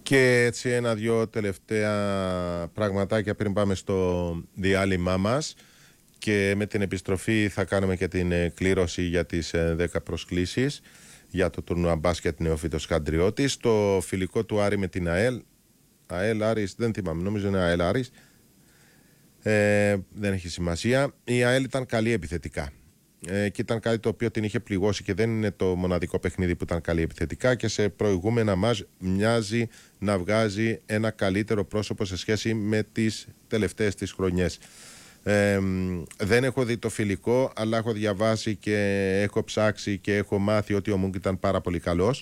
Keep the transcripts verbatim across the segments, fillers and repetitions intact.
Και έτσι ένα-δυο τελευταία πραγματάκια πριν πάμε στο διάλειμμά μας, και με την επιστροφή θα κάνουμε και την κλήρωση για τις δέκα προσκλήσεις για το τουρνουά μπάσκετ Νεοφύτος Χαντριώτης. Το φιλικό του Άρη με την ΑΕΛ, ΑΕΛ Άρης, δεν θυμάμαι, νομίζω είναι ΑΕΛ Άρης, ε, δεν έχει σημασία. Η ΑΕΛ ήταν καλή επιθετικά ε, και ήταν κάτι το οποίο την είχε πληγώσει, και δεν είναι το μοναδικό παιχνίδι που ήταν καλή επιθετικά, και σε προηγούμενα μας μοιάζει να βγάζει ένα καλύτερο πρόσωπο σε σχέση με τις τελευταίες της χρονιές. Ε, δεν έχω δει το φιλικό, αλλά έχω διαβάσει και έχω ψάξει και έχω μάθει ότι ο Μούγκ ήταν πάρα πολύ καλός.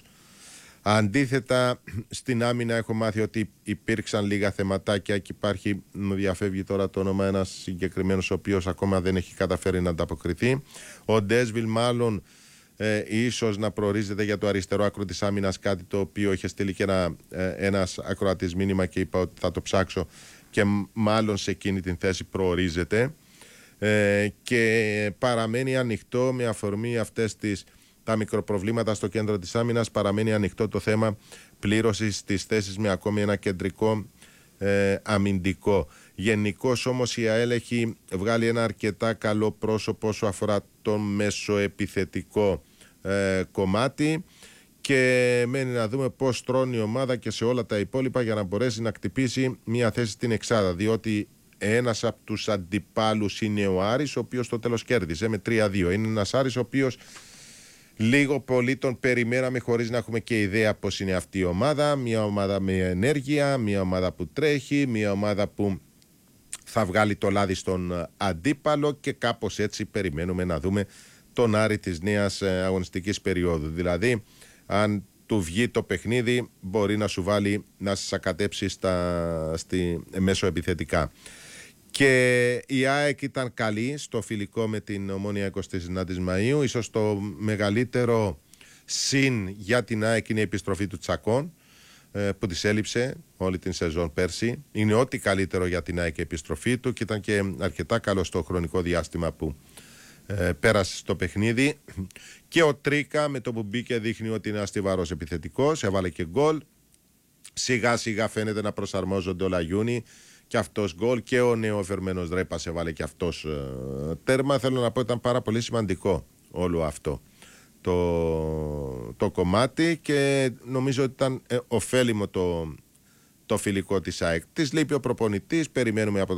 Αντίθετα, στην άμυνα έχω μάθει ότι υπήρξαν λίγα θεματάκια, και υπάρχει, μου διαφεύγει τώρα το όνομα, ένας συγκεκριμένος ο οποίος ακόμα δεν έχει καταφέρει να ανταποκριθεί. Ο Ντέσβιλ μάλλον ε, ίσως να προορίζεται για το αριστερό άκρο της άμυνας, κάτι το οποίο είχε στείλει και ένα, ε, ένας ακροατής μήνυμα, και είπα ότι θα το ψάξω, και μάλλον σε εκείνη την θέση προορίζεται, ε, και παραμένει ανοιχτό με αφορμή αυτές τις τα μικροπροβλήματα στο κέντρο της άμυνας. Παραμένει ανοιχτό το θέμα πλήρωσης της θέσης με ακόμη ένα κεντρικό ε, αμυντικό. Γενικώς όμως η ΑΕΛ έχει βγάλει ένα αρκετά καλό πρόσωπο όσο αφορά το μεσοεπιθετικό ε, κομμάτι, και μένει να δούμε πώς τρώνει η ομάδα και σε όλα τα υπόλοιπα για να μπορέσει να χτυπήσει μια θέση στην εξάδα, διότι ένας από τους αντιπάλους είναι ο Άρης, ο οποίος στο τέλος κέρδισε με τρία δύο. Είναι ένας Άρης ο οποίος λίγο πολύ τον περιμέναμε χωρίς να έχουμε και ιδέα πώς είναι αυτή η ομάδα. Μια ομάδα με ενέργεια, μια ομάδα που τρέχει, μια ομάδα που θα βγάλει το λάδι στον αντίπαλο, και κάπως έτσι περιμένουμε να δούμε τον Άρη της νέας αγωνιστικής περίοδου. Δηλαδή, αν του βγει το παιχνίδι, μπορεί να σου βάλει, να σε σακατέψει στα, στη, μέσω επιθετικά. Και η ΑΕΚ ήταν καλή στο φιλικό με την Ομόνοια εικοστή ενάτη Μαΐου. Ίσως το μεγαλύτερο συν για την ΑΕΚ είναι η επιστροφή του Τσακών, που της έλειψε όλη την σεζόν πέρσι. Είναι ό,τι καλύτερο για την ΑΕΚ η επιστροφή του, και ήταν και αρκετά καλό στο χρονικό διάστημα που ε, πέρασε στο παιχνίδι. Και ο Τρίκα με το που μπήκε δείχνει ότι είναι αστιβαρός επιθετικός, έβαλε και γκολ. Σιγά σιγά φαίνεται να προσαρμόζονται ο Λαγιούνι, και αυτός γκολ, και ο νεοφερμένος Ρέπας έβαλε και αυτός ε, τέρμα. Θέλω να πω, ήταν πάρα πολύ σημαντικό όλο αυτό το, το κομμάτι, και νομίζω ότι ήταν ε, ωφέλιμο το, το φιλικό της ΑΕΚ. Της λείπει ο προπονητής, περιμένουμε από